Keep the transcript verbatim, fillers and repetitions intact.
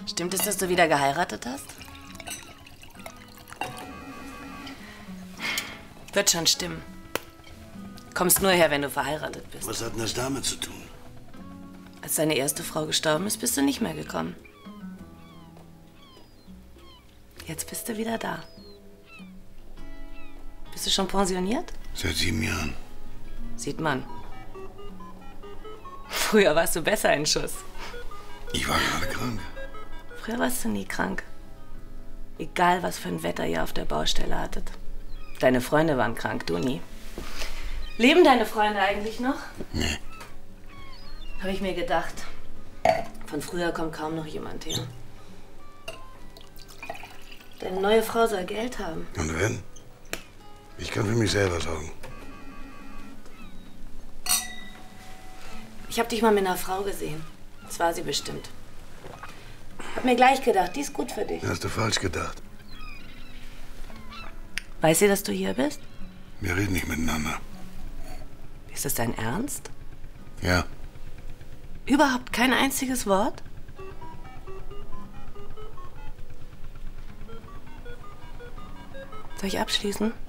Stimmt es, dass du wieder geheiratet hast? Wird schon stimmen. Kommst nur her, wenn du verheiratet bist. Was hat denn das damit zu tun? Als deine erste Frau gestorben ist, bist du nicht mehr gekommen. Jetzt bist du wieder da. Bist du schon pensioniert? Seit sieben Jahren. Sieht man. Früher warst du besser in Schuss. Ich war gerade krank. Früher warst du nie krank. Egal, was für ein Wetter ihr auf der Baustelle hattet. Deine Freunde waren krank, du nie. Leben deine Freunde eigentlich noch? Nee. Habe ich mir gedacht. Von früher kommt kaum noch jemand her. Deine neue Frau soll Geld haben. Und wenn? Ich kann für mich selber sorgen. Ich habe dich mal mit einer Frau gesehen. Das war sie bestimmt. Hab mir gleich gedacht, die ist gut für dich. Hast du falsch gedacht. Weiß sie, dass du hier bist? Wir reden nicht miteinander. Ist das dein Ernst? Ja. Überhaupt kein einziges Wort? Soll ich abschließen?